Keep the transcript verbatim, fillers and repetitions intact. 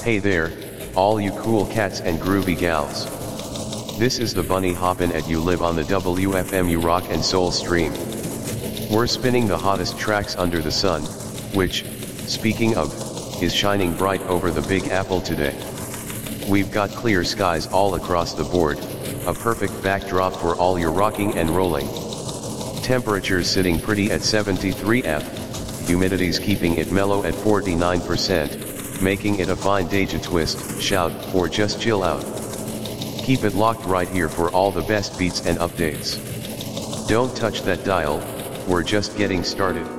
Hey there, all you cool cats and groovy gals. This is the Bunny Hoppin' at You Live on the W F M U Rock and Soul stream. We're spinning the hottest tracks under the sun, which, speaking of, is shining bright over the Big Apple today. We've got clear skies all across the board, a perfect backdrop for all your rocking and rolling. Temperatures sitting pretty at seventy-three degrees, humidity's keeping it mellow at forty-nine percent. Making it a fine day to twist, shout, or just chill out. Keep it locked right here for all the best beats and updates. Don't touch that dial, we're just getting started.